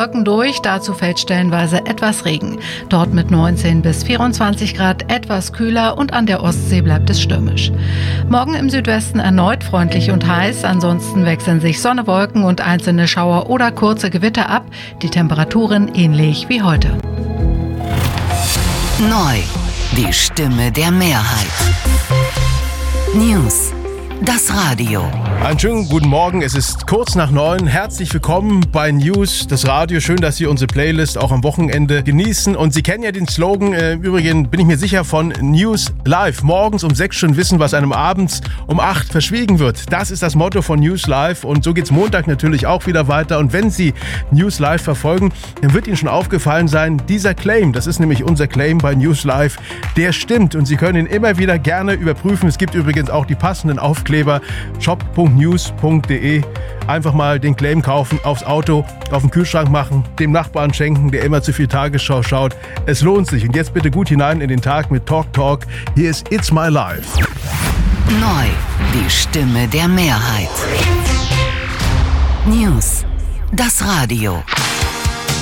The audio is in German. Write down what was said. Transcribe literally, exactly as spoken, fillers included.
Wolken durch, dazu fällt stellenweise etwas Regen. Dort mit neunzehn bis vierundzwanzig Grad etwas kühler und an der Ostsee bleibt es stürmisch. Morgen im Südwesten erneut freundlich und heiß, ansonsten wechseln sich Sonne, Wolken und einzelne Schauer oder kurze Gewitter ab, die Temperaturen ähnlich wie heute. Neu, die Stimme der Mehrheit. News, das Radio. Einen schönen guten Morgen, es ist kurz nach neun. Herzlich willkommen bei News, das Radio. Schön, dass Sie unsere Playlist auch am Wochenende genießen. Und Sie kennen ja den Slogan, äh, im Übrigen bin ich mir sicher, von News Live. Morgens um sechs schon wissen, was einem abends um acht verschwiegen wird. Das ist das Motto von News Live. Und so geht's Montag natürlich auch wieder weiter. Und wenn Sie News Live verfolgen, dann wird Ihnen schon aufgefallen sein, dieser Claim, das ist nämlich unser Claim bei News Live, der stimmt. Und Sie können ihn immer wieder gerne überprüfen. Es gibt übrigens auch die passenden Aufkleber. shop punkt news punkt de. Einfach mal den Claim kaufen, aufs Auto, auf den Kühlschrank machen, dem Nachbarn schenken, der immer zu viel Tagesschau schaut. Es lohnt sich. Und jetzt bitte gut hinein in den Tag mit Talk Talk. Hier ist It's My Life. Neu, die Stimme der Mehrheit. News, das Radio.